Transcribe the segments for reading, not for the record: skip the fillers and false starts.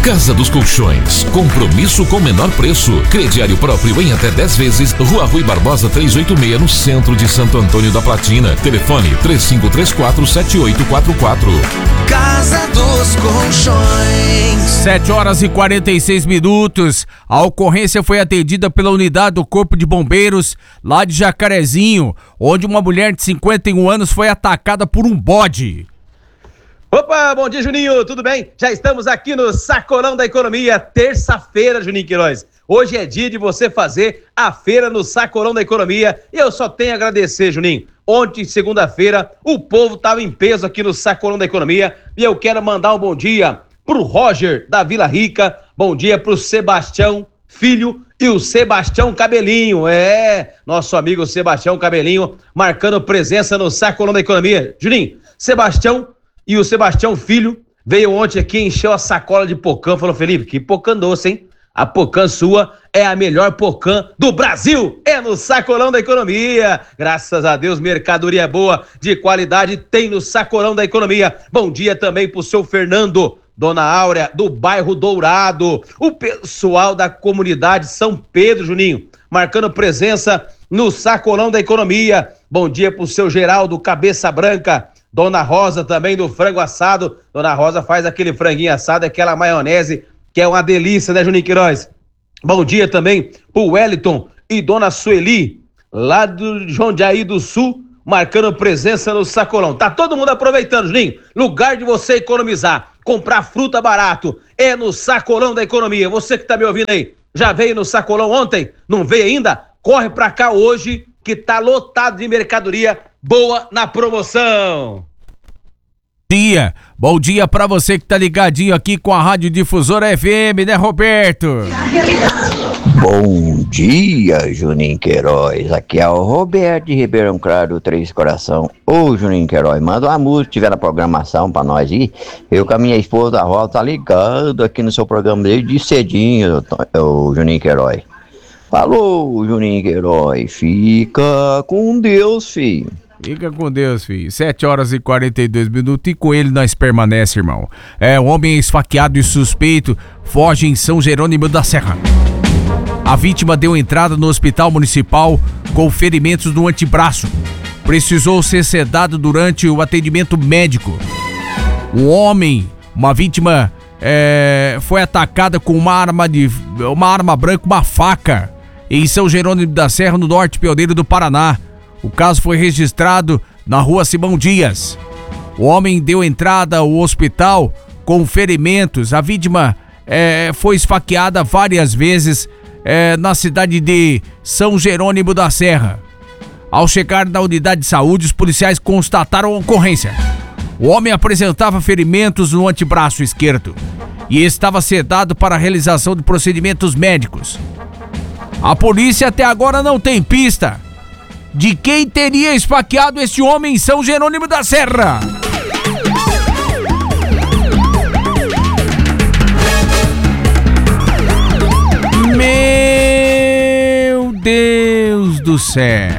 Casa dos Colchões, compromisso com menor preço. Crediário próprio em até 10 vezes. Rua Rui Barbosa 386, no centro de Santo Antônio da Platina. Telefone 3534-7844. Casa dos Colchões. 7h46. A ocorrência foi atendida pela unidade do Corpo de Bombeiros lá de Jacarezinho, onde uma mulher de 51 anos foi atacada por um bode. Opa, bom dia, Juninho, tudo bem? Já estamos aqui no Sacolão da Economia, terça-feira, Juninho Queiroz. Hoje é dia de você fazer a feira no Sacolão da Economia e eu só tenho a agradecer, Juninho. Ontem, segunda-feira, o povo estava em peso aqui no Sacolão da Economia e eu quero mandar um bom dia pro Roger da Vila Rica, bom dia pro Sebastião Filho e o Sebastião Cabelinho, nosso amigo Sebastião Cabelinho, marcando presença no Sacolão da Economia. Juninho, Sebastião e o Sebastião Filho veio ontem aqui, encheu a sacola de pocã, falou: Felipe, que pocã doce, hein? A pocã sua é a melhor pocã do Brasil, é no Sacolão da Economia. Graças a Deus, mercadoria boa, de qualidade, tem no Sacolão da Economia. Bom dia também pro seu Fernando, Dona Áurea, do bairro Dourado, o pessoal da comunidade São Pedro, Juninho, marcando presença no Sacolão da Economia. Bom dia pro seu Geraldo, Cabeça Branca, Dona Rosa também do frango assado. Dona Rosa faz aquele franguinho assado, aquela maionese, que é uma delícia, né, Juninho Queiroz? Bom dia também pro Wellington e Dona Sueli, lá do Jundiaí do Sul, marcando presença no Sacolão. Tá todo mundo aproveitando, Juninho. Lugar de você economizar, comprar fruta barato, é no Sacolão da Economia. Você que tá me ouvindo aí, já veio no Sacolão ontem? Não veio ainda? Corre pra cá hoje, que tá lotado de mercadoria boa na promoção. Bom dia pra você que tá ligadinho aqui com a Rádio Difusora FM, né, Roberto? Bom dia, Juninho Queiroz. Aqui é o Roberto de Ribeirão Claro, Três Coração. Ô, Juninho Queiroz, manda uma música, tiver na programação pra nós aí. Eu com a minha esposa, a Rosa, tá ligado aqui no seu programa desde cedinho, o Juninho Queiroz. Falou, Juninho Queiroz. Fica com Deus, filho. Fica com Deus, filho. 7h42 e com ele nós permanece, irmão. O homem esfaqueado e suspeito foge em São Jerônimo da Serra. A vítima deu entrada no hospital municipal com ferimentos no antebraço. Precisou ser sedado durante o atendimento médico. Uma vítima, foi atacada com uma arma branca, uma faca, em São Jerônimo da Serra, no norte pioneiro do Paraná. O caso foi registrado na rua Simão Dias. O homem deu entrada ao hospital com ferimentos. A vítima foi esfaqueada várias vezes na cidade de São Jerônimo da Serra. Ao chegar na unidade de saúde, os policiais constataram a ocorrência. O homem apresentava ferimentos no antebraço esquerdo e estava sedado para a realização de procedimentos médicos. A polícia até agora não tem pista de quem teria esfaqueado este homem em São Jerônimo da Serra. Meu Deus do céu.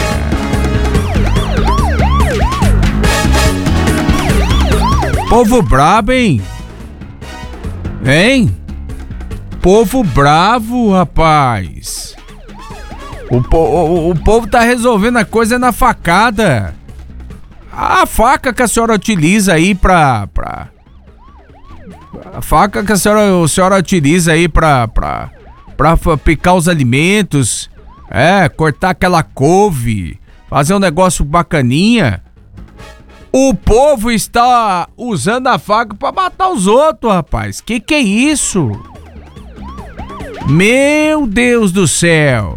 Povo brabo, hein? Hein? Povo bravo, rapaz. O povo tá resolvendo a coisa na facada. A faca que a senhora utiliza aí a faca que a senhora utiliza aí pra picar os alimentos, cortar aquela couve, fazer um negócio bacaninha. O povo está usando a faca pra matar os outros, rapaz. Que é isso? Meu Deus do céu.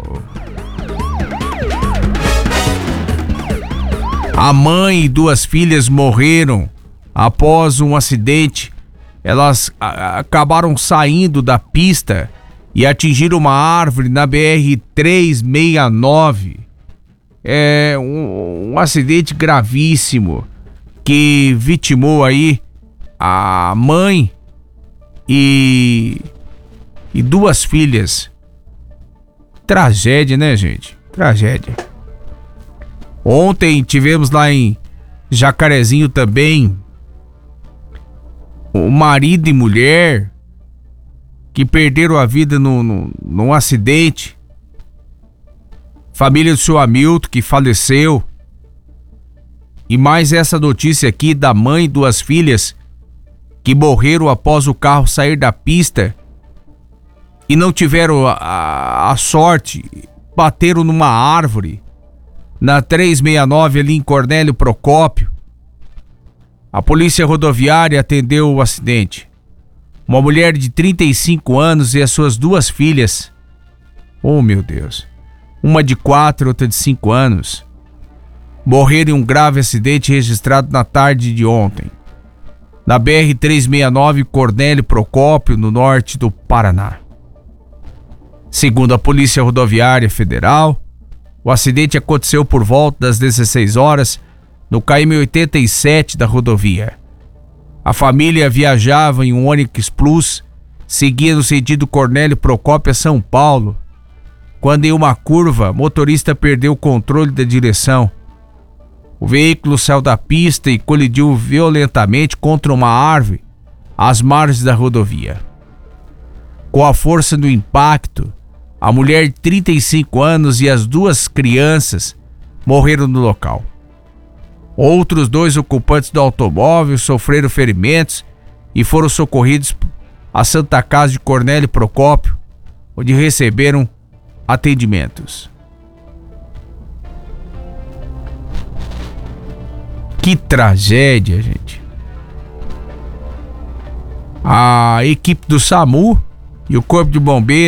A mãe e duas filhas morreram após um acidente. Elas acabaram saindo da pista e atingiram uma árvore na BR-369. É um acidente gravíssimo que vitimou aí a mãe e duas filhas. Tragédia, né, gente? Tragédia. Ontem tivemos lá em Jacarezinho também o marido e mulher que perderam a vida num acidente. Família do seu Hamilton, que faleceu. E mais essa notícia aqui da mãe e 2 filhas que morreram após o carro sair da pista e não tiveram a sorte, bateram numa árvore na 369 ali em Cornélio Procópio. A polícia rodoviária atendeu o acidente. Uma mulher de 35 anos e as suas 2 filhas. Oh, meu Deus. Uma de 4 e outra de 5 anos. Morreram em um grave acidente registrado na tarde de ontem, na BR-369 Cornélio Procópio, no norte do Paraná. Segundo a Polícia Rodoviária Federal, o acidente aconteceu por volta das 16 horas no KM-87 da rodovia. A família viajava em um Onix Plus, seguia no sentido Cornélio Procópio a São Paulo, quando em uma curva, o motorista perdeu o controle da direção. O veículo saiu da pista e colidiu violentamente contra uma árvore às margens da rodovia. Com a força do impacto, a mulher de 35 anos e as 2 crianças morreram no local. Outros 2 ocupantes do automóvel sofreram ferimentos e foram socorridos à Santa Casa de Cornélio Procópio, onde receberam atendimentos. Que tragédia, gente. A equipe do SAMU e o Corpo de Bombeiros